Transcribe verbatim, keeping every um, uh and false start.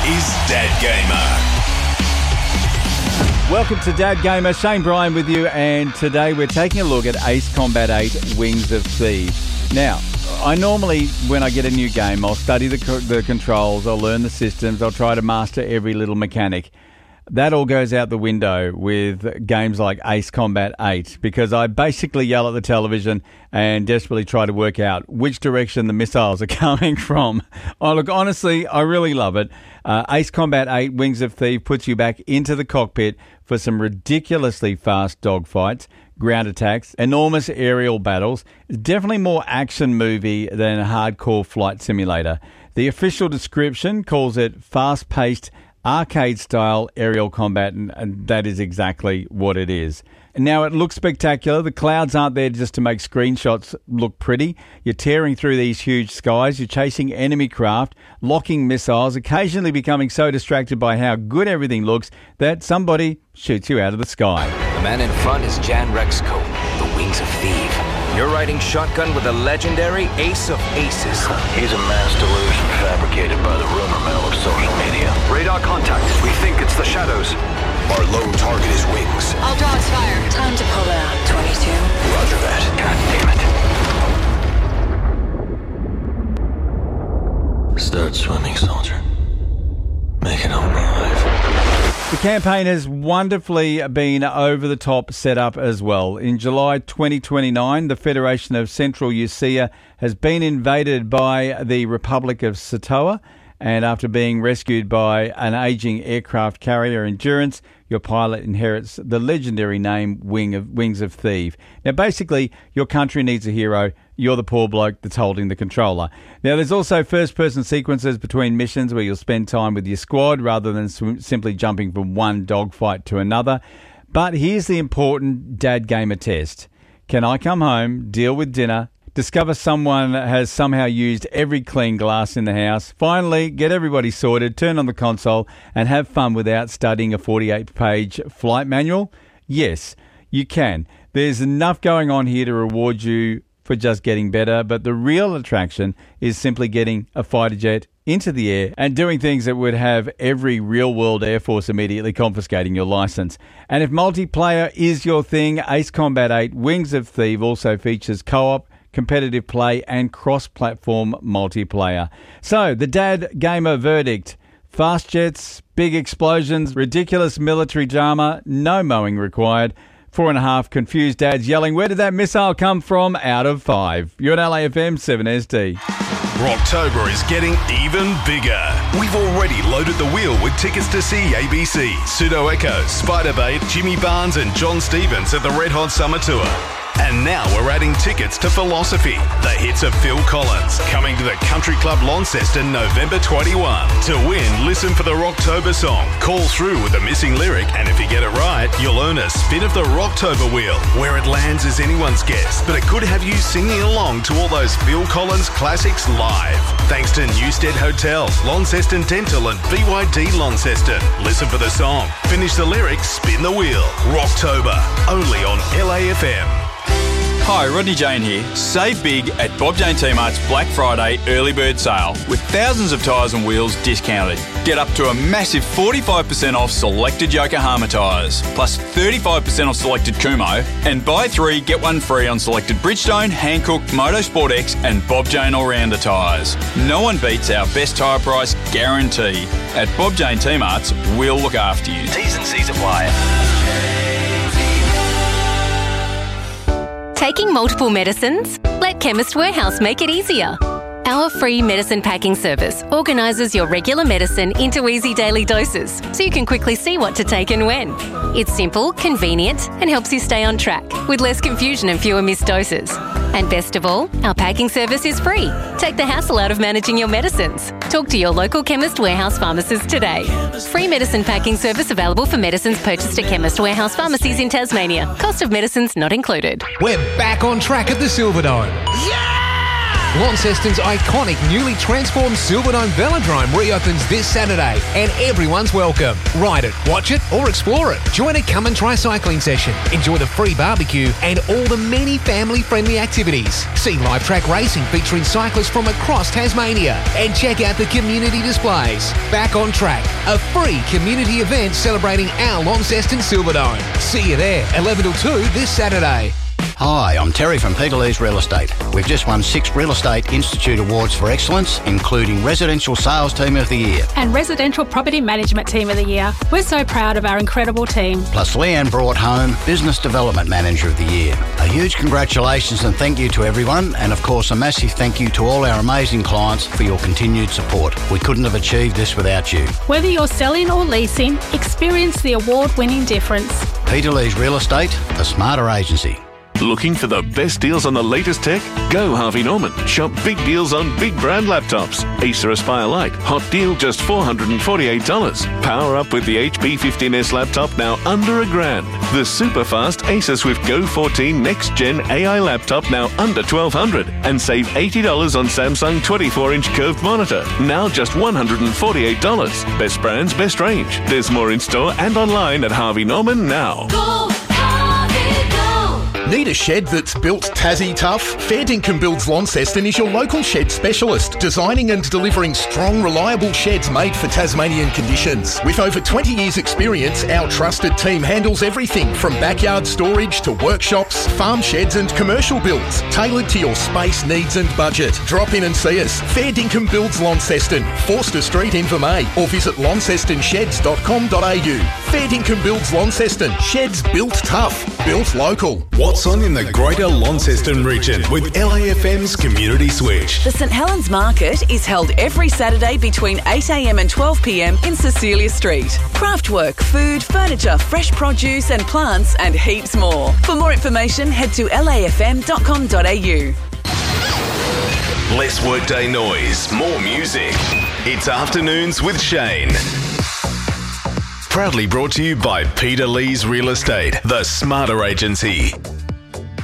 is Dad Gamer. Welcome to Dad Gamer. Shane Bryan with you, and today we're taking a look at Ace Combat eight Wings of Thieves. Now, I normally, when I get a new game, I'll study the, co- the controls, I'll learn the systems, I'll try to master every little mechanic. That all goes out the window with games like Ace Combat eight, because I basically yell at the television and desperately try to work out which direction the missiles are coming from. Oh, look, honestly, I really love it. Uh, Ace Combat eight Wings of Thieves puts you back into the cockpit for some ridiculously fast dogfights, ground attacks, enormous aerial battles. It's definitely more action movie than a hardcore flight simulator. The official description calls it fast-paced arcade-style aerial combat, and, and that is exactly what it is. Now, it looks spectacular. The clouds aren't there just to make screenshots look pretty. You're tearing through these huge skies. You're chasing enemy craft, locking missiles, occasionally becoming so distracted by how good everything looks that somebody shoots you out of the sky. The man in front is Jan Rexco, the Wings of Thieves. You're riding shotgun with the legendary Ace of Aces. He's a mass delusion fabricated by the rumor mill of social media. Radar contact. We think it's the shadows. Our lone target is Wings. I'll draw its fire. Time to pull out. twenty-two. Roger that. God damn it. Start swimming, soldier. Make it home alive. The campaign has wonderfully been over-the-top set up as well. In July twenty twenty-nine, the Federation of Central Usia has been invaded by the Republic of Satoa, and after being rescued by an aging aircraft carrier Endurance, your pilot inherits the legendary name Wing of, Wings of Thieves. Now, basically, your country needs a hero. You're the poor bloke that's holding the controller. Now, there's also first-person sequences between missions where you'll spend time with your squad rather than sw- simply jumping from one dogfight to another. But here's the important Dad Gamer test. Can I come home, deal with dinner, discover someone has somehow used every clean glass in the house, finally get everybody sorted, turn on the console, and have fun without studying a forty-eight page flight manual? Yes, you can. There's enough going on here to reward you for just getting better, but the real attraction is simply getting a fighter jet into the air and doing things that would have every real-world Air Force immediately confiscating your license. And if multiplayer is your thing, Ace Combat eight Wings of Thieves also features co-op, competitive play, and cross-platform multiplayer. So, the Dad Gamer verdict: fast jets, big explosions, ridiculous military drama, no mowing required. Four and a half confused dads yelling, "Where did that missile come from?" out of five. You're at L A F M seven S D. Rocktober is getting even bigger. We've already loaded the wheel with tickets to see A B C, Pseudo Echo, Spiderbait, Jimmy Barnes and John Stevens at the Red Hot Summer Tour. And now we're adding tickets to Philosophy, the hits of Phil Collins, coming to the Country Club Launceston November twenty-first. To win, listen for the Rocktober song, call through with a missing lyric, and if you get it right, you'll earn a spin of the Rocktober wheel. Where it lands is anyone's guess, but it could have you singing along to all those Phil Collins classics live. Thanks to Newstead Hotel, Launceston Dental and B Y D Launceston. Listen for the song, finish the lyrics, spin the wheel. Rocktober, only on L A F M. Hi, Rodney Jane here. Save big at Bob Jane T-Mart's Black Friday early bird sale with thousands of tyres and wheels discounted. Get up to a massive forty-five percent off selected Yokohama tyres, plus thirty-five percent off selected Kumho, and buy three, get one free on selected Bridgestone, Hankook, Motorsport X and Bob Jane All-Rounder tyres. No one beats our best tyre price guarantee. At Bob Jane T-Mart's, we'll look after you. T's and C's apply. Taking multiple medicines? Let Chemist Warehouse make it easier. Our free medicine packing service organises your regular medicine into easy daily doses so you can quickly see what to take and when. It's simple, convenient and helps you stay on track with less confusion and fewer missed doses. And best of all, our packing service is free. Take the hassle out of managing your medicines. Talk to your local Chemist Warehouse pharmacist today. Free medicine packing service available for medicines purchased at Chemist Warehouse pharmacies in Tasmania. Cost of medicines not included. We're back on track at the Silverdome. Yeah! Launceston's iconic newly transformed Silverdome Velodrome reopens this Saturday and everyone's welcome. Ride it, watch it or explore it. Join a come and try cycling session. Enjoy the free barbecue and all the many family-friendly activities. See live track racing featuring cyclists from across Tasmania and check out the community displays. Back on Track, a free community event celebrating our Launceston Silverdome. See you there, eleven till two this Saturday. Hi, I'm Terry from Peter Lee's Real Estate. We've just won six Real Estate Institute Awards for Excellence, including Residential Sales Team of the Year and Residential Property Management Team of the Year. We're so proud of our incredible team. Plus, Leanne brought home Business Development Manager of the Year. A huge congratulations and thank you to everyone, and of course a massive thank you to all our amazing clients for your continued support. We couldn't have achieved this without you. Whether you're selling or leasing, experience the award-winning difference. Peter Lee's Real Estate, the smarter agency. Looking for the best deals on the latest tech? Go Harvey Norman. Shop big deals on big brand laptops. Acer Aspire Lite, hot deal just four hundred forty-eight dollars. Power up with the H P fifteen S laptop now under a grand. The super fast Acer Swift Go fourteen Next Gen A I laptop now under twelve hundred dollars. And save eighty dollars on Samsung twenty-four inch curved monitor, now just one hundred forty-eight dollars. Best brands, best range. There's more in store and online at Harvey Norman now. Go! Need a shed that's built Tassie tough? Fair Dinkum Builds Launceston is your local shed specialist, designing and delivering strong, reliable sheds made for Tasmanian conditions. With over twenty years experience, our trusted team handles everything from backyard storage to workshops, farm sheds and commercial builds, tailored to your space needs and budget. Drop in and see us. Fair Dinkum Builds Launceston, Forster Street, Invermay, or visit launceston sheds dot com dot a u. Fair Dinkum Builds Launceston, sheds built tough, built local. What's on in the Greater Launceston region with L A F M's Community Switch? The St Helens Market is held every Saturday between eight a m and twelve p m in Cecilia Street. Craftwork, food, furniture, fresh produce and plants and heaps more. For more information, head to l a f m dot com dot a u. Less workday noise, more music. It's Afternoons with Shane. Proudly brought to you by Peter Lee's Real Estate, the smarter agency.